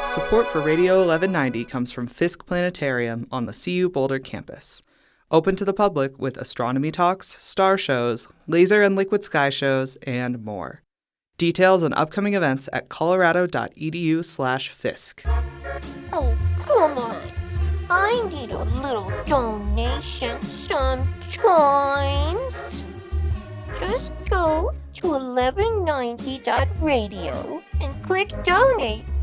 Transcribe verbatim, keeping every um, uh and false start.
Support for Radio eleven ninety comes from Fisk Planetarium on the C U Boulder campus. Open to the public with astronomy talks, star shows, laser and liquid sky shows, and more. Details on upcoming events at colorado.edu slash Fisk. Oh, come on. I need a little donation sometimes. Just go to eleven ninety dot radio and click donate.